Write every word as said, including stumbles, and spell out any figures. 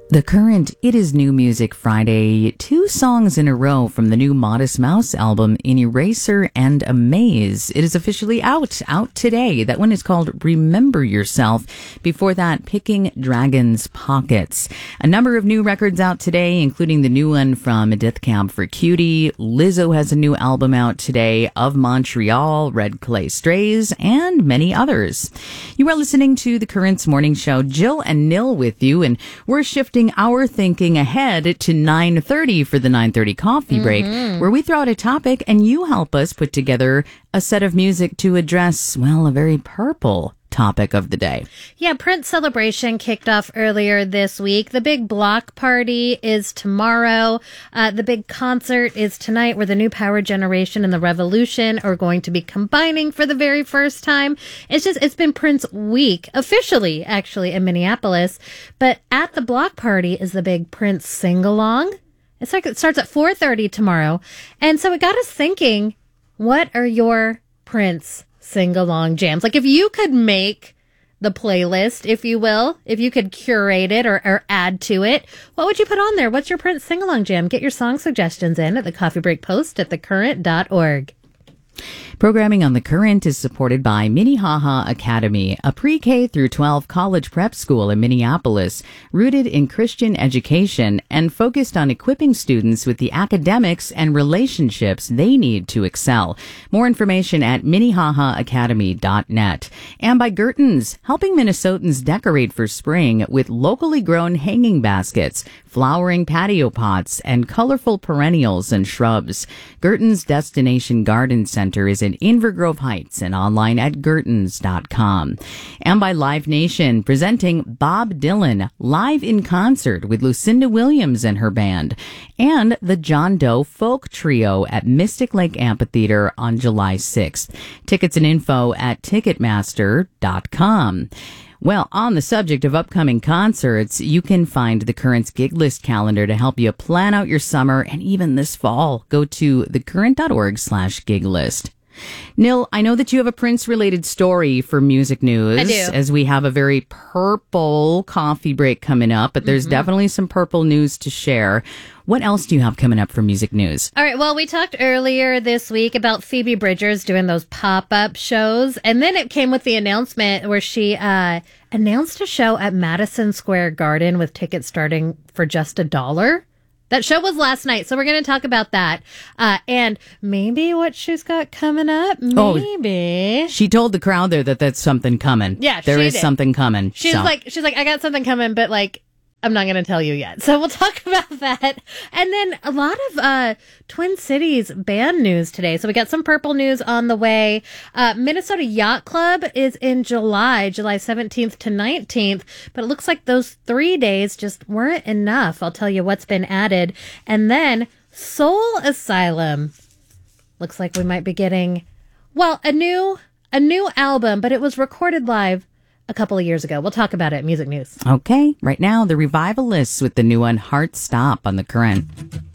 The Current, it is New Music Friday. Two songs in a row from the new Modest Mouse album, In Eraser and Amaze. It is officially out, out today. That one is called Remember Yourself. Before that, Picking Dragon's Pockets. A number of new records out today, including the new one from Death Cab for Cutie. Lizzo has a new album out today, Of Montreal, Red Clay Strays, and many others. You are listening to The Current's Morning Show. Jill and Nil with you, and we're shifting our thinking ahead to nine thirty for the nine thirty coffee break, mm-hmm. where we throw out a topic and you help us put together a set of music to address, well, a very purple topic of the day. Yeah, Prince Celebration kicked off earlier this week. The big block party is tomorrow. Uh, the big concert is tonight, where the New Power Generation and the Revolution are going to be combining for the very first time. It's just, it's been Prince week, officially, actually, in Minneapolis. But at the block party is the big Prince sing-along. It's like it starts at four thirty tomorrow. And so it got us thinking, what are your Prince sing-along jams? Like, if you could make the playlist, if you will, if you could curate it or, or add to it, what would you put on there? What's your Prince sing-along jam? Get your song suggestions in at the Coffee Break Post at the current dot org. Programming on The Current is supported by Minnehaha Academy, a pre-K through twelve college prep school in Minneapolis, rooted in Christian education and focused on equipping students with the academics and relationships they need to excel. More information at minnehaha academy dot net. And by Gertens, helping Minnesotans decorate for spring with locally grown hanging baskets, flowering patio pots, and colorful perennials and shrubs. Gertens Destination Garden Center is in Inver Grove Heights and online at gertens dot com. And by Live Nation, presenting Bob Dylan live in concert with Lucinda Williams and her band, and the John Doe Folk Trio at Mystic Lake Amphitheater on July sixth. Tickets and info at ticketmaster dot com. Well, on the subject of upcoming concerts, you can find the Current's gig list calendar to help you plan out your summer and even this fall. Go to thecurrent.org slash gig list. Nil, I know that you have a Prince-related story for music news. I do. As we have a very purple coffee break coming up, but there's mm-hmm. definitely some purple news to share. What else do you have coming up for music news? All right, well, we talked earlier this week about Phoebe Bridgers doing those pop-up shows, and then it came with the announcement where she uh, announced a show at Madison Square Garden with tickets starting for just a dollar. That show was last night, so we're going to talk about that. Uh, and maybe what she's got coming up. Maybe. Oh, she told the crowd there that that's something coming. Yeah, There she is did. something coming. She's so. like, she's like, I got something coming, but like, I'm not going to tell you yet. So we'll talk about that. And then a lot of uh, Twin Cities band news today. So we got some purple news on the way. Uh, Minnesota Yacht Club is in July, July seventeenth to nineteenth. But it looks like those three days just weren't enough. I'll tell you what's been added. And then Soul Asylum. Looks like we might be getting, well, a new a new album, but it was recorded live a couple of years ago. We'll talk about it at Music News. Okay, right now, the Revivalists with the new one, Heart Stop, on The Current.